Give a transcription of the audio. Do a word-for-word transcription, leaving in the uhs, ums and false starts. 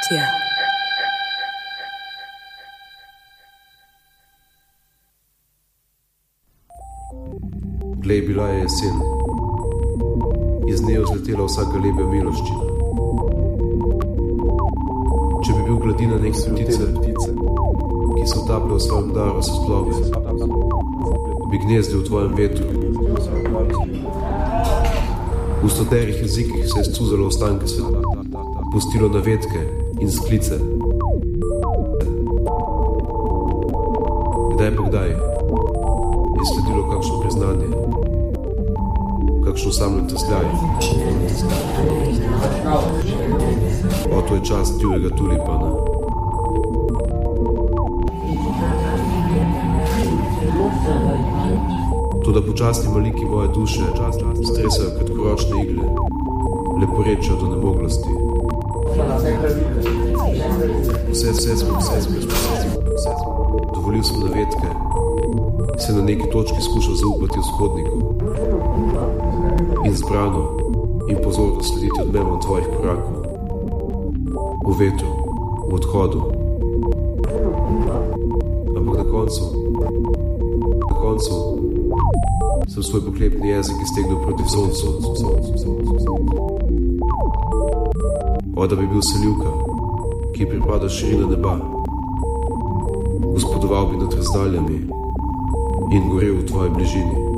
Produkcija. Glej, bila je jesen. Iz nje je vzletela vsaka lepa miloščina. Če bi bil gladina neke ptice, ki se utaplja v svojem daru se splove, bi gnezdil v tvojem vetru. V stoterih jezikih se je scuzalo ostanke sveta, pustilo navedke in sklice. Kdaj pa kdaj je sledilo kakšno priznanje, kakšno samljen trsljaj. O, to je čas divjega tulipana. Toda počasni maliki moje duše stresajo kratkoročne igle, leporečajo do nemoglosti. Vse, vse smo, vse smo, vse smo. Dovolil sem navedke, se na neki točki skušal zaupati vzhodniku in zbrano in pozorno slediti odmevom tvojih korakov. V vetru, v odhodu. Ampak na koncu, na koncu sem svoj poklepni jezik iztegnil proti soncu. O, da bi bil selivka, ki pripada širina neba, gospodoval bi nad razdaljami in gorel v tvoji bližini.